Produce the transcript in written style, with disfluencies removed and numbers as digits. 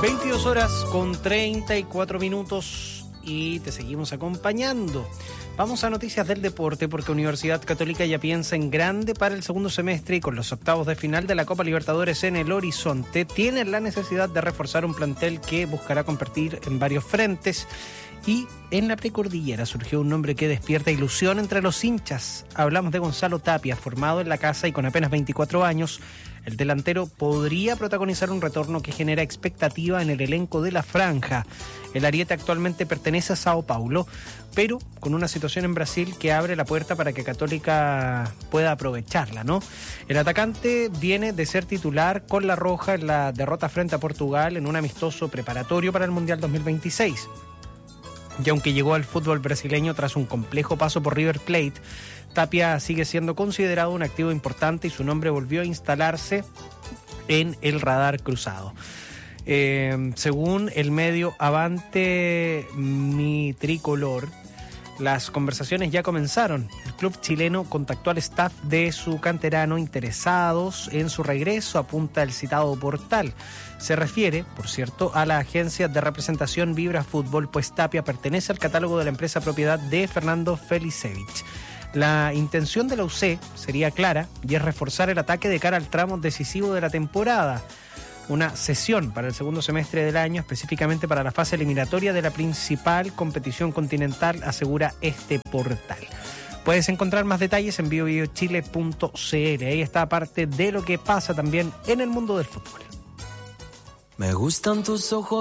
22 horas con 34 minutos y te seguimos acompañando. Vamos a noticias del deporte porque Universidad Católica ya piensa en grande para el segundo semestre y con los octavos de final de la Copa Libertadores en el horizonte, tiene la necesidad de reforzar un plantel que buscará competir en varios frentes. Y en la precordillera surgió un nombre que despierta ilusión entre los hinchas. Hablamos de Gonzalo Tapia, formado en la casa y con apenas 24 años. El delantero podría protagonizar un retorno que genera expectativa en el elenco de la franja. El ariete actualmente pertenece a Sao Paulo, pero con una situación en Brasil que abre la puerta para que Católica pueda aprovecharla, ¿no? El atacante viene de ser titular con la Roja en la derrota frente a Portugal en un amistoso preparatorio para el Mundial 2026. Y aunque llegó al fútbol brasileño tras un complejo paso por River Plate, Tapia sigue siendo considerado un activo importante y su nombre volvió a instalarse en el radar cruzado. Según el medio Avante Mi Tricolor, las conversaciones ya comenzaron. El club chileno contactó al staff de su canterano interesados en su regreso, apunta el citado portal. Se refiere, por cierto, a la agencia de representación Vibra Fútbol, pues Tapia pertenece al catálogo de la empresa propiedad de Fernando Felicevich. La intención de la UC sería clara y es reforzar el ataque de cara al tramo decisivo de la temporada. Una sesión para el segundo semestre del año, específicamente para la fase eliminatoria de la principal competición continental, asegura este portal. Puedes encontrar más detalles en biobiochile.cl. Ahí está parte de lo que pasa también en el mundo del fútbol. Me gustan tus ojos.